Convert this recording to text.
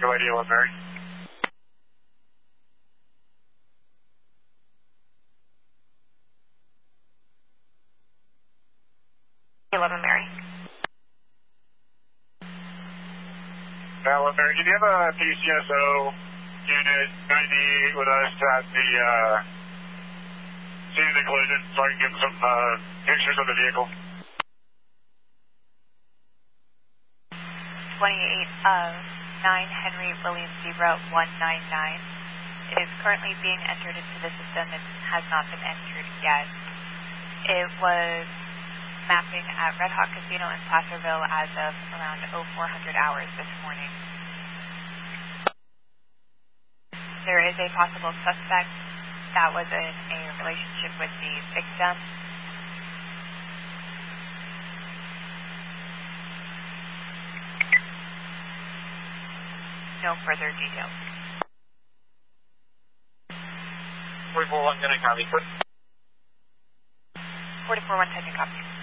Echo ID 11 Mary. Mary. 11 Mary, can you have a PCSO unit 98 with us at the scene of the collision so I can give them some pictures of the vehicle? 28 of 9 Henry William Zebra 199. It is currently being entered into the system. It has not been entered yet. It was mapping at Red Hawk Casino in Placerville as of around 0400 hours this morning. There is a possible suspect that was in a relationship with the victim. No further details. 44-110 copy. 44-110 copy.